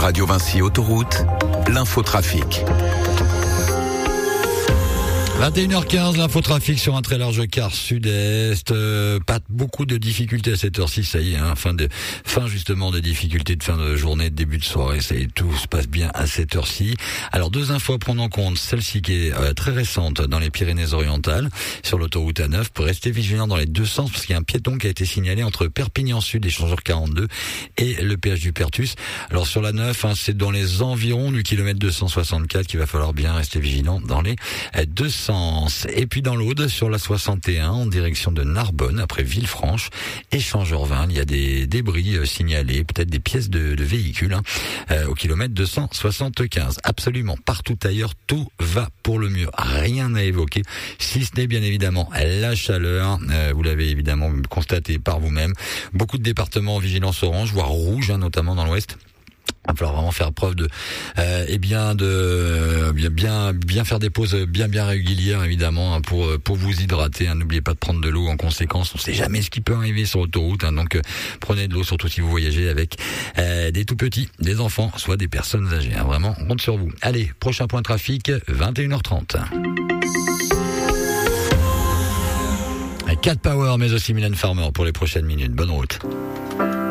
Radio Vinci Autoroute, l'infotrafic. 21h15, l'infotrafic sur un très large quart sud-est. Pas beaucoup de difficultés à cette heure-ci, ça y est, hein, fin justement des difficultés de fin de journée, de début de soirée, ça y est, tout se passe bien à cette heure-ci. Alors 2 infos à prendre en compte, celle-ci qui est très récente dans les Pyrénées-Orientales, sur l'autoroute A9, pour rester vigilant dans les deux sens, parce qu'il y a un piéton qui a été signalé entre Perpignan Sud, échangeur 42, et le péage du Pertus. Alors sur la 9, c'est dans les environs du kilomètre 264 qu'il va falloir bien rester vigilant dans les deux sens. Et puis dans l'Aude, sur la 61, en direction de Narbonne, après Villefranche, échangeur 20, il y a des débris signalés, peut-être des pièces de véhicules, au kilomètre 275. Absolument partout ailleurs, tout va pour le mieux. Rien à évoquer, si ce n'est bien évidemment la chaleur. Vous l'avez évidemment constaté par vous-même. Beaucoup de départements en vigilance orange, voire rouge, notamment dans l'ouest. Il va falloir vraiment faire preuve de bien faire des pauses bien régulières, évidemment, pour vous hydrater. N'oubliez pas de prendre de l'eau en conséquence. On sait jamais ce qui peut arriver sur l'autoroute, donc prenez de l'eau, surtout si vous voyagez avec des tout petits, des enfants, soit des personnes âgées. Vraiment, on compte sur vous. Allez, prochain point trafic, 21h30. Cat Power, mais aussi Mylène Farmer pour les prochaines minutes. Bonne route.